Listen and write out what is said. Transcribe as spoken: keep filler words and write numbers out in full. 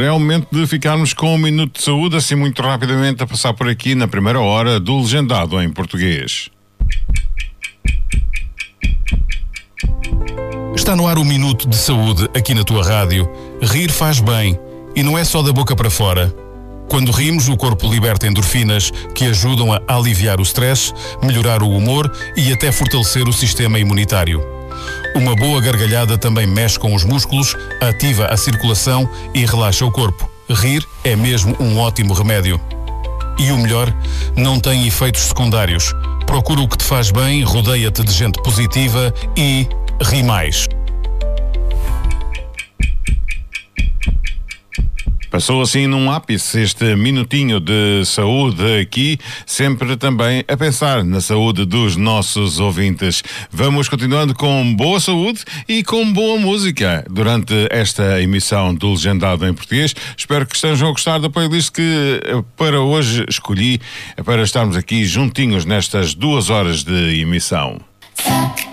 é o momento de ficarmos com um minuto de saúde, assim muito rapidamente a passar por aqui na primeira hora do Legendado em Português. Está no ar o Minuto de Saúde aqui na tua rádio. Rir faz bem e não é só da boca para fora. Quando rimos, o corpo liberta endorfinas que ajudam a aliviar o stress, melhorar o humor e até fortalecer o sistema imunitário. Uma boa gargalhada também mexe com os músculos, ativa a circulação e relaxa o corpo. Rir é mesmo um ótimo remédio. E o melhor, não tem efeitos secundários. Procura o que te faz bem, rodeia-te de gente positiva e ri mais. Passou assim num ápice este minutinho de saúde aqui, sempre também a pensar na saúde dos nossos ouvintes. Vamos continuando com boa saúde e com boa música durante esta emissão do Legendado em Português. Espero que estejam a gostar da playlist que para hoje escolhi para estarmos aqui juntinhos nestas duas horas de emissão.